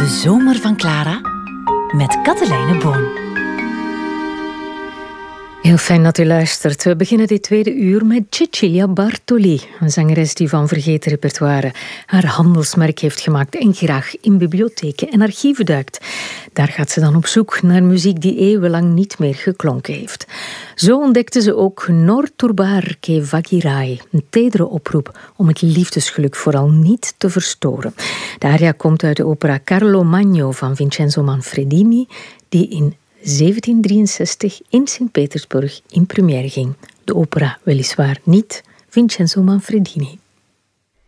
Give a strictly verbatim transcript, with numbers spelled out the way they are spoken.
zomer van Clara met Katelijne Boon. Heel fijn dat u luistert. We beginnen dit tweede uur met Cecilia Bartoli, een zangeres die van vergeten repertoire haar handelsmerk heeft gemaakt en graag in bibliotheken en archieven duikt. Daar gaat ze dan op zoek naar muziek die eeuwenlang niet meer geklonken heeft. Zo ontdekte ze ook Nor turbar che vagirai, een tedere oproep om het liefdesgeluk vooral niet te verstoren. De aria komt uit de opera Carlo Magno van Vincenzo Manfredini, die in zeventien drieënzestig in Sint-Petersburg in première ging. De opera weliswaar niet Vincenzo Manfredini.